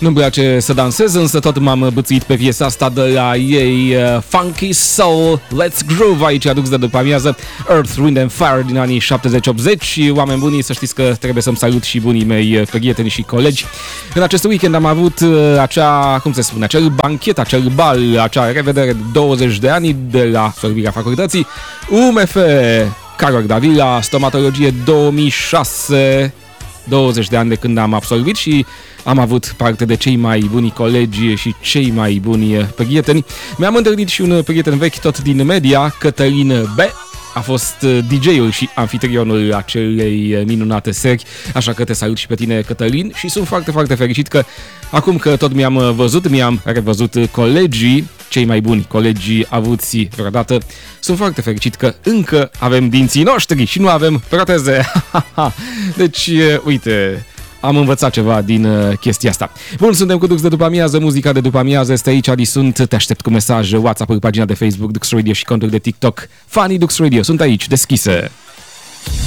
Nu-mi place să dansez, însă tot m-am bățuit pe piesa asta de la ei, Funky Soul, Let's Groove, aici aduc de după amiază, Earth, Wind and Fire din anii 70-80. Oameni buni, să știți că trebuie să-mi salut și bunii mei, prieteni și colegi. În acest weekend am avut acea, cum se spune, acel banchet, acel bal, acea revedere de 20 de ani de la absolvirea facultății UMF Carol Davila, stomatologie 2006, 20 de ani de când am absolvit și am avut parte de cei mai buni colegi și cei mai buni prieteni. Mi-am întâlnit și un prieten vechi tot din media, Cătălin B. A fost DJ-ul și anfitrionul acelei minunate seri, așa că te salut și pe tine, Cătălin, și sunt foarte, foarte fericit că acum că tot mi-am văzut, mi-am revăzut colegii, cei mai buni colegi avuți vreodată, sunt foarte fericit că încă avem dinții noștri și nu avem proteze. Deci, uite, am învățat ceva din chestia asta. Bun, suntem cu Dux de după amiază, muzica de după amiază este aici, Adi sunt, te aștept cu mesaj, WhatsApp, pagina de Facebook Dux Radio și contul de TikTok Funny Dux Radio, sunt aici, deschise.